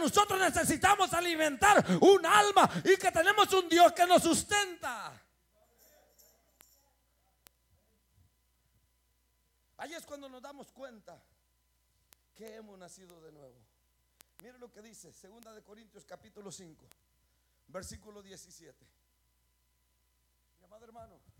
nosotros necesitamos alimentar un alma y que tenemos un Dios que nos sustenta. Ahí es cuando nos damos cuenta que hemos nacido de nuevo. Mire lo que dice 2 de Corintios capítulo 5, versículo 17. Mi amado hermano,